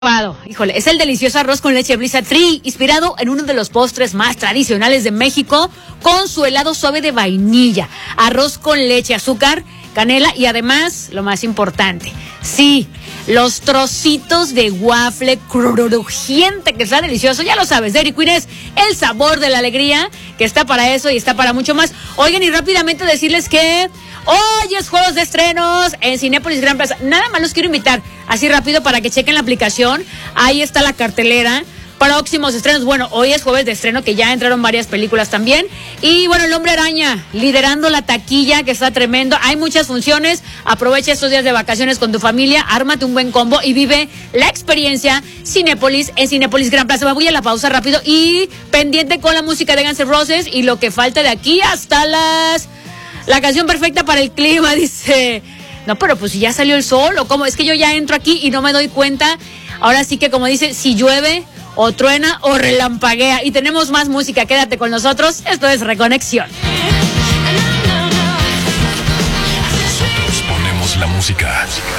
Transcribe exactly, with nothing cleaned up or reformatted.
Híjole, es el delicioso arroz con leche Blizzard Tree, inspirado en uno de los postres más tradicionales de México, con su helado suave de vainilla, arroz con leche, azúcar, canela y además, lo más importante, sí, los trocitos de waffle crujiente, que está delicioso, ya lo sabes, Dairy Queen es el sabor de la alegría, que está para eso y está para mucho más. Oigan, y rápidamente decirles que hoy es jueves de estrenos en Cinépolis Gran Plaza. Nada más los quiero invitar, así rápido, para que chequen la aplicación. Ahí está la cartelera. Próximos estrenos. Bueno, hoy es jueves de estreno, que ya entraron varias películas también. Y bueno, El Hombre Araña, liderando la taquilla, que está tremendo. Hay muchas funciones. Aprovecha estos días de vacaciones con tu familia. Ármate un buen combo y vive la experiencia Cinépolis en Cinépolis Gran Plaza. Me voy a la pausa rápido y pendiente con la música de Guns N' Roses y lo que falta de aquí hasta las... La canción perfecta para el clima, dice. No, pero pues si ya salió el sol, o cómo, es que yo ya entro aquí y no me doy cuenta. Ahora sí que, como dice, si llueve o truena o relampaguea. Y tenemos más música, quédate con nosotros. Esto es Reconexión. Ponemos la música.